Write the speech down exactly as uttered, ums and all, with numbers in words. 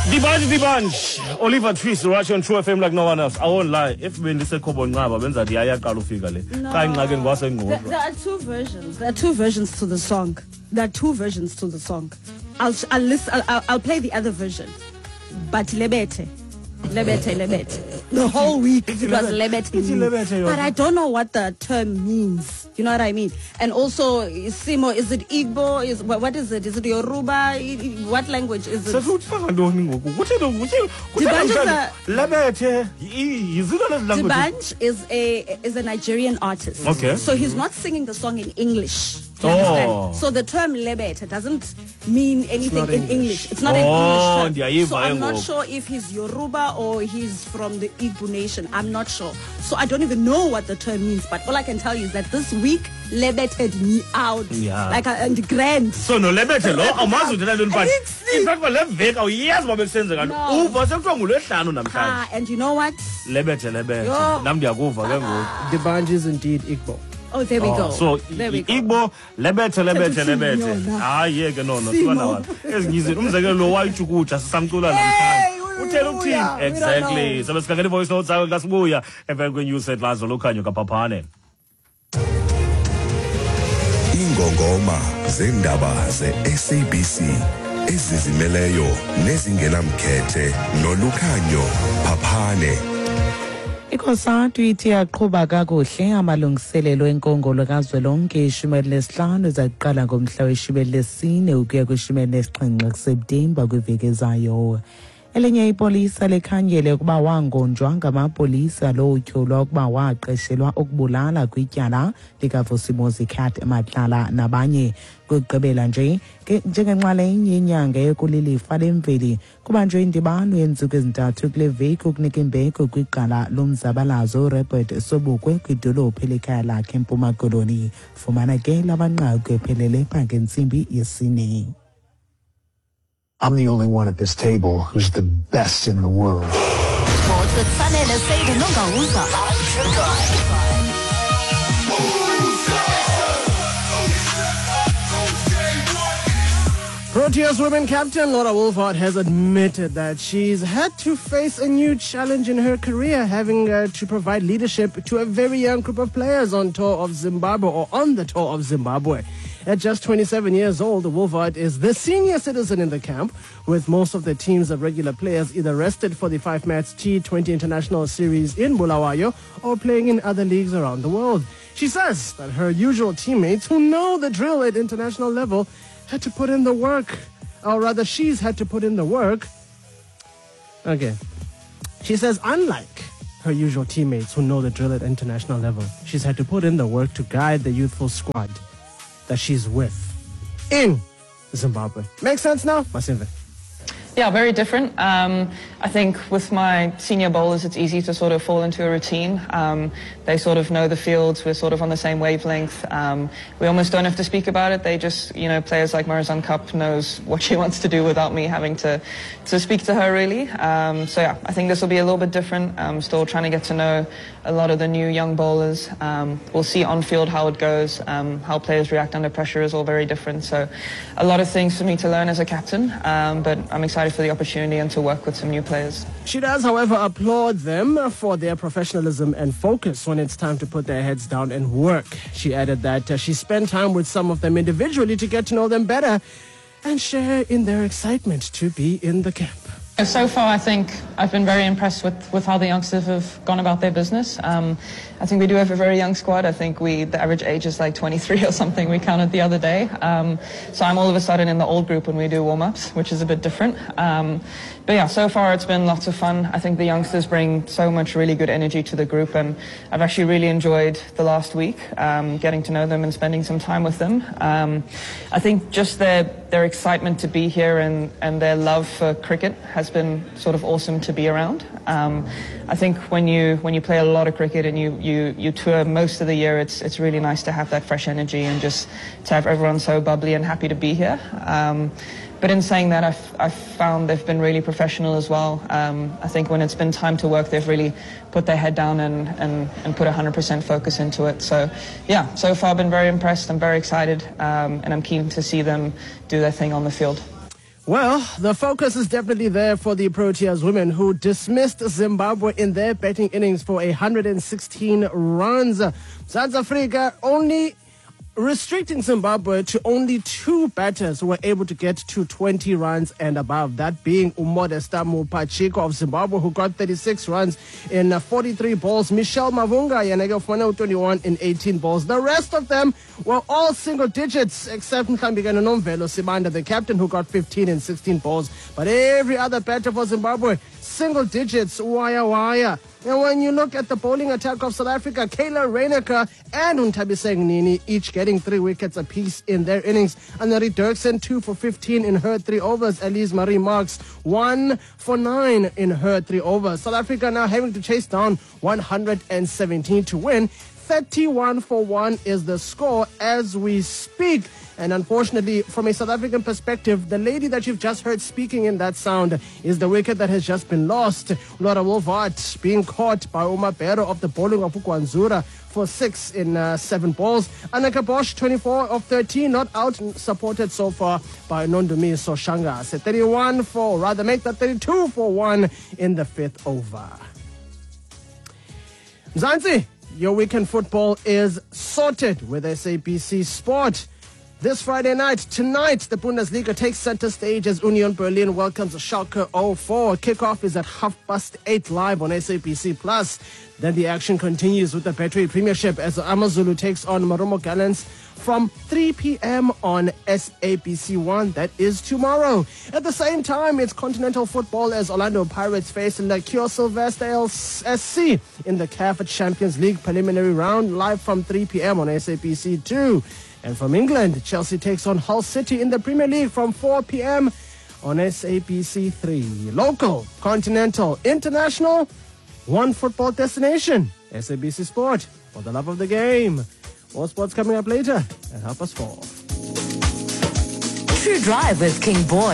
Dibanj, Dibanj. Oliver Twist, watch on True F M like no one else. I won't lie. If we listen to Kobongaba, benza diyaqala ufika le. No. There, there are two versions. There are two versions to the song. There are two versions to the song. I'll I'll list. I'll, I'll, I'll play the other version. But lebete, lebete, lebete. The whole week it was lebete. But I don't know what the term means. You know what I mean? And also, Simo, is it Igbo? Is what is it? Is it Yoruba? What language is it? Dibanj is a is a Nigerian artist. Okay. So he's not singing the song in English. Do you Oh. understand? So the term lebete doesn't mean anything in English. English. It's not Oh, an English term. ndiyayiva So I'm ke not ngoku. sure if he's Yoruba or he's from the Igbo nation. I'm not sure. So I don't even know what the term means. But all I can tell you is that this week lebeted me out. Yeah. Like a, and grand. So no lebethe lo amazi uthela ntoni I but didn't see. in fact le veki awuyazi babe kusenzeka No. uva sekuthiwa ngolwehlanu namhlanje Ah, and you know what? lebethe lebethe Yo. nam ndiyakuva ke ngoku. Dibanj is indeed Igbo. Oh, there we go. So there we go. Igbo lebethe lebethe Thetha lebethe uSiyona. hayi yeke no no Simo. sibona waphi ezingizi umzekelo lo wayijukuja sisamcula Hey, namhlanje uthela ukuthini we don't exactly know. sabe sikhangela ivoice notes zakho kasibuya emva kwenews headlines lokhanyo kaphaphane. Ingongoma zendaba ze-S A B C ezizimeleyo nezingenamkhethe nolukhanyo Phaphane. ICOSATU ithi yaqhuba kakuhle amalungiselelo enkongolo kazwelonke ishumeli lesihlanu ezaqala ngomhla weshumeli lesine ukuya kwishumeli lesixhenxe kuSeptemba kwiveki ezayo. Elinye ipolisa lekhanyele ukuba wangonjwa ngamapolisa lotyholwa ukuba waqeshelwa ukubulala kwityala likaVusimozi Cat Matlala nabanye. Kugqibela nje njengenxalenye yenyanga yokulilifa lemveli kubanjwe indibano yeentsuku ezintathu kule veki ukunika imbeko kwiqala lomzabalazo Robert Sobukwe kwidolophu elikhaya lakhe eMpuma Koloni. Fumana ke labanqaku ephelele phange ntsimbi yesine. I'm the only one at this table who's the best in the world. Proteas women captain Laura Wolfhard has admitted that she's had to face a new challenge in her career, having uh, to provide leadership to a very young group of players on tour of Zimbabwe or on the tour of Zimbabwe. At just twenty-seven years old, Wolfhard is the senior citizen in the camp, with most of the team's regular players either rested for the five-match T twenty International Series in Bulawayo or playing in other leagues around the world. She says that her usual teammates who know the drill at international level had to put in the work, or rather she's had to put in the work. Okay. She says unlike her usual teammates who know the drill at international level, she's had to put in the work to guide the youthful squad that she's with in Zimbabwe. Makes sense now? Masimve. Yeah, very different. Um, I think with my senior bowlers, it's easy to sort of fall into a routine. Um, they sort of know the fields. We're sort of on the same wavelength. Um, we almost don't have to speak about it. They just, you know, players like Marizan Cup knows what she wants to do without me having to, to speak to her, really. Um, so, yeah, I think this will be a little bit different. I'm still trying to get to know a lot of the new young bowlers. Um, we'll see on field how it goes. Um, how players react under pressure is all very different. So a lot of things for me to learn as a captain, um, but I'm excited for the opportunity and to work with some new players. She does, however, applaud them for their professionalism and focus when it's time to put their heads down and work. She added that uh, she spent time with some of them individually to get to know them better and share in their excitement to be in the camp. So far, I think I've been very impressed with, with how the youngsters have gone about their business. Um, I think we do have a very young squad. I think we the average age is like twenty-three or something. We counted the other day. Um, so I'm all of a sudden in the old group when we do warm-ups, which is a bit different. Um, but yeah, so far it's been lots of fun. I think the youngsters bring so much really good energy to the group, and I've actually really enjoyed the last week, um, getting to know them and spending some time with them. Um, I think just their their excitement to be here and, and their love for cricket has been sort of awesome to be around. Um, I think when you when you play a lot of cricket and you, you, you tour most of the year, it's it's really nice to have that fresh energy and just to have everyone so bubbly and happy to be here. Um, but in saying that, I've, I've found they've been really professional as well. Um, I think when it's been time to work, they've really put their head down and, and, and put one hundred percent focus into it. So, yeah, so far I've been very impressed. I'm very excited, um, and I'm keen to see them do their thing on the field. Well, the focus is definitely there for the Proteas women who dismissed Zimbabwe in their batting innings for one hundred sixteen runs. South Africa only restricting Zimbabwe to only two batters who were able to get to twenty runs and above, that being Umodesta Mupachiko of Zimbabwe, who got thirty-six runs in forty-three balls, Michelle Mavunga Yanege twenty-one in eighteen balls. The rest of them were all single digits, except Nkambigana Nomvelo Sibanda, the captain, who got fifteen in sixteen balls. But every other batter for Zimbabwe, single digits, wire wire. And when you look at the bowling attack of South Africa, Kayla Reinaker and Untabiseng Nini each getting three wickets apiece in their innings. Annemarie Dirksen, two for fifteen in her three overs. Elise Marie Marks, one for nine in her three overs. South Africa now having to chase down one hundred seventeen to win. thirty-one for one is the score as we speak. And unfortunately, from a South African perspective, the lady that you've just heard speaking in that sound is the wicket that has just been lost. Laura Wolvaardt being caught by Uma Bero of the bowling of Ukwanzura for six in uh, seven balls. Anneke Bosch, twenty-four of thirteen, not out, supported so far by Nondumi Soshanga. So thirty-one for, rather make that thirty-two for one in the fifth over. Mzansi, your weekend football is sorted with S A B C Sport. This Friday night, tonight, the Bundesliga takes center stage as Union Berlin welcomes Schalke oh four. Kickoff is at half past eight live on S A B C Plus. Then the action continues with the Betway Premiership as Amazulu takes on Marumo Gallants from three p.m. on S A B C one. That is tomorrow. At the same time, it's continental football as Orlando Pirates face Lakio Sylvester S C in the C A F Champions League preliminary round, live from three p.m. on S A B C two. And from England, Chelsea takes on Hull City in the Premier League from four p.m. on S A B C three. Local, continental, international, one football destination. S A B C Sport, for the love of the game. More sports coming up later at half past four. True Drive with King Boy.